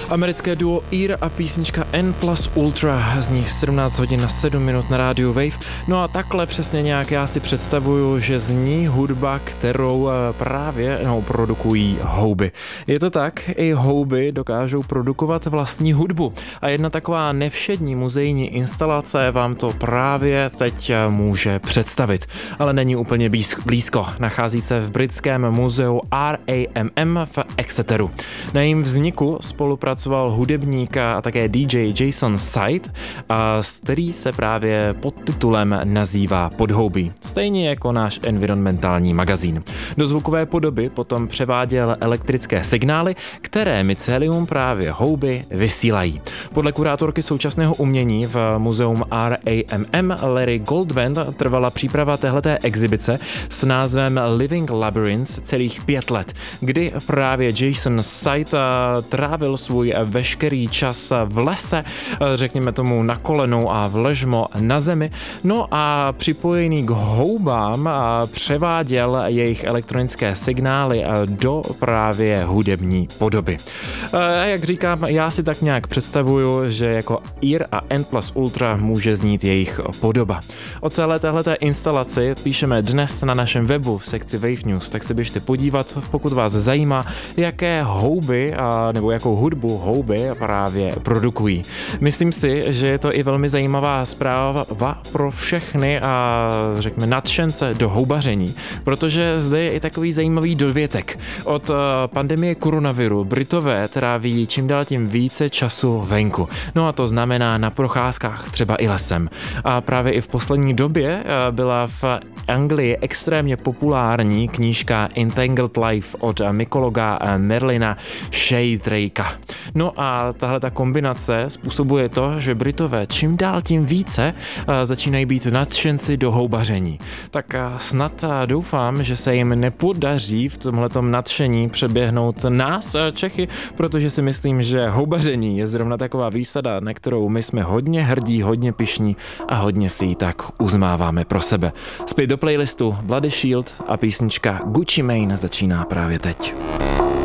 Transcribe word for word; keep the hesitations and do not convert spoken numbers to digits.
Americké duo Ear a písnička N plus Ultra zní v sedmnáct hodin na sedm minut na rádiu Wave. No a takhle přesně nějak já si představuju, že zní hudba, kterou právě no, produkují houby. Je to tak, i houby dokážou produkovat vlastní hudbu. A jedna taková nevšední muzejní instalace vám to právě teď může představit. Ale není úplně blízko. Nachází se v britském muzeu R A M M v Exeteru. Na jejím vzniku spolupracoval hudebník a také D J Jason Sight, a který se právě pod titulem nazývá Podhoubí, stejně jako náš environmentální magazín. Do zvukové podoby potom převáděl elektrické signály, které mycelium právě houby vysílají. Podle kurátorky současného umění v muzeum R A M M Larry Goldwand trvala příprava téhleté exibice s názvem Living Labyrinths celých pět let, kdy právě Jason Sight trávil svůj veškerý čas v lese, řekněme tomu na kolenou a v ležmo na zemi, no a připojený k houbám převáděl jejich elektronické signály do právě hudební podoby. A jak říkám, já si tak nějak představuju, že jako Ear a N plus Ultra může znít jejich podoba. O celé téhleté instalaci píšeme dnes na našem webu v sekci Wave News, tak se běžte podívat, pokud vás zajímá, jaké houby a, nebo jakou hudbu houby právě produkují. Myslím si, že je to i velmi zajímavá zpráva pro všechny a řekněme nadšence do houbaření, protože zde je i takový zajímavý dovětek. Od pandemie koronaviru Britové tráví čím dál tím více času venku. No a to znamená na procházkách, třeba i lesem. A právě i v poslední době byla v Anglii extrémně populární knížka Entangled Life od mykologa Merlina Sheldrake'a. No a tahle ta kombinace způsobuje to, že Britové čím dál tím více začínají být nadšenci do houbaření. Tak snad doufám, že se jim nepodaří v tomhletom nadšení přeběhnout nás, Čechy, protože si myslím, že houbaření je zrovna taková výsada, na kterou my jsme hodně hrdí, hodně pyšní a hodně si ji tak uzmáváme pro sebe. Zpět do playlistu Bloody Shield a písnička Gucci Mane začíná právě teď.